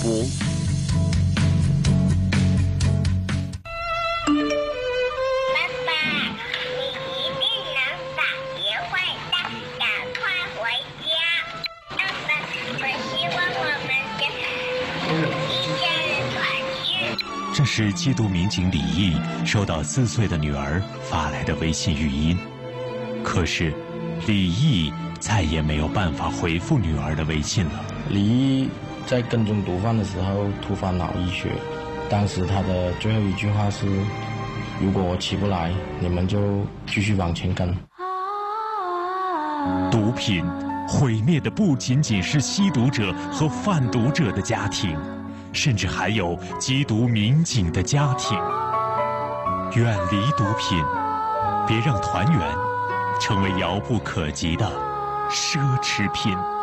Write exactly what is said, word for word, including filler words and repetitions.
播。 爸爸，你一定能把结坏蛋，赶快回家。爸爸，我希望我们家一家人团聚。 这是缉毒民警李毅收到四岁的女儿发来的微信语音，可是李毅再也没有办法回复女儿的微信了。 李毅在跟踪毒贩的时候突发脑溢血，当时他的最后一句话是：如果我起不来，你们就继续往前跟。 毒品毁灭的不仅仅是吸毒者和贩毒者的家庭，甚至还有缉毒民警的家庭。远离毒品，别让团圆成为遥不可及的奢侈品。